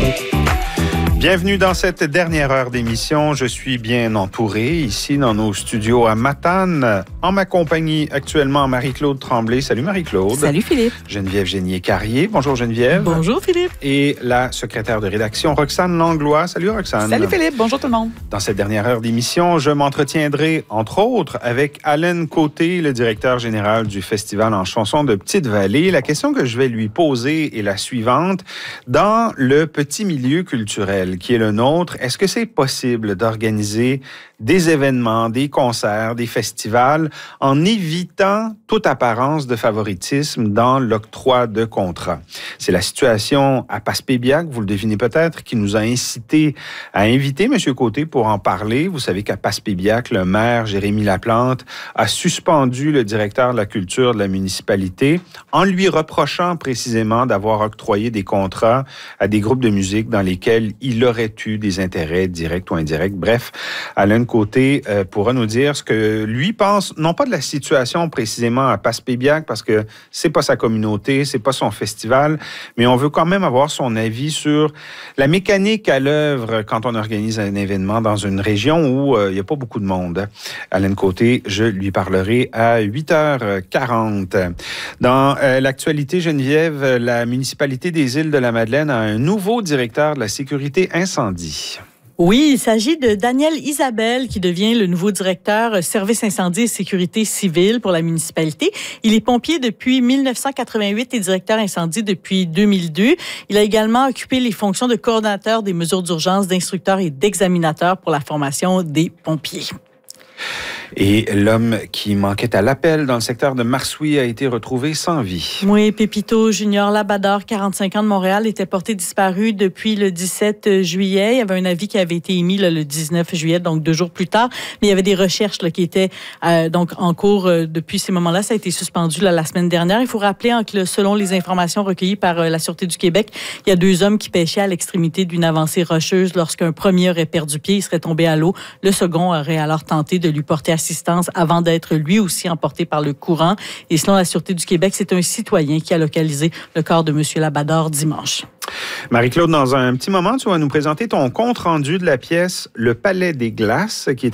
Bienvenue dans cette dernière heure d'émission. Je suis bien entouré ici dans nos studios à Matane. En ma compagnie actuellement, Marie-Claude Tremblay. Salut Marie-Claude. Salut Philippe. Geneviève Génier-Carrier. Bonjour Geneviève. Bonjour Philippe. Et la secrétaire de rédaction, Roxane Langlois. Salut Roxane. Salut Philippe. Bonjour tout le monde. Dans cette dernière heure d'émission, je m'entretiendrai, entre autres, avec Alain Côté, le directeur général du Festival en chansons de Petite-Vallée. La question que je vais lui poser est la suivante. Dans le petit milieu culturel qui est le nôtre, est-ce que c'est possible d'organiser des événements, des concerts, des festivals en évitant toute apparence de favoritisme dans l'octroi de contrats? C'est la situation à Passepébiac, vous le devinez peut-être, qui nous a incité à inviter M. Côté pour en parler. Vous savez qu'à Passepébiac, le maire Jérémy Laplante a suspendu le directeur de la culture de la municipalité en lui reprochant précisément d'avoir octroyé des contrats à des groupes de musique dans lesquels il aurait eu des intérêts directs ou indirects. Bref, Alain Côté pourra nous dire ce que lui pense, non pas de la situation précisément à Passepébiac, parce que c'est pas sa communauté, c'est pas son festival, mais on veut quand même avoir son avis sur la mécanique à l'œuvre quand on organise un événement dans une région où il n'y a pas beaucoup de monde. Alain Côté, je lui parlerai à 8h40. Dans l'actualité, Geneviève, la municipalité des Îles-de-la-Madeleine a un nouveau directeur de la sécurité incendie. Oui, il s'agit de Daniel Isabelle qui devient le nouveau directeur service incendie et sécurité civile pour la municipalité. Il est pompier depuis 1988 et directeur incendie depuis 2002. Il a également occupé les fonctions de coordonnateur des mesures d'urgence, d'instructeur et d'examinateur pour la formation des pompiers. Et l'homme qui manquait à l'appel dans le secteur de Marsouilles a été retrouvé sans vie. Oui, Pépito Junior Labador, 45 ans de Montréal, était porté disparu depuis le 17 juillet. Il y avait un avis qui avait été émis le 19 juillet, donc 2 jours plus tard. Mais il y avait des recherches qui étaient donc en cours depuis ces moments-là. Ça a été suspendu la semaine dernière. Il faut rappeler que selon les informations recueillies par la Sûreté du Québec, il y a 2 hommes qui pêchaient à l'extrémité d'une avancée rocheuse. Lorsqu'un premier aurait perdu pied, il serait tombé à l'eau. Le second aurait alors tenté de lui porter assistance avant d'être lui aussi emporté par le courant. Et selon la Sûreté du Québec, c'est un citoyen qui a localisé le corps de M. Labador dimanche. Marie-Claude, dans un petit moment, tu vas nous présenter ton compte-rendu de la pièce « Le Palais des Glaces » qui est